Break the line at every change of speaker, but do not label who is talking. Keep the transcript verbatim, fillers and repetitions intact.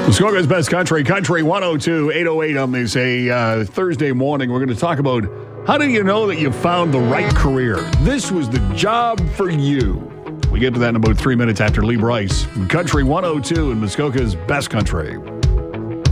Muskoka's Best Country, Country one oh two, eight oh eight on this a uh, Thursday morning. We're going to talk about how do you know that you found the right career? This was the job for you. We get to that in about three minutes after Lee Bryce. Country one oh two and Muskoka's Best Country.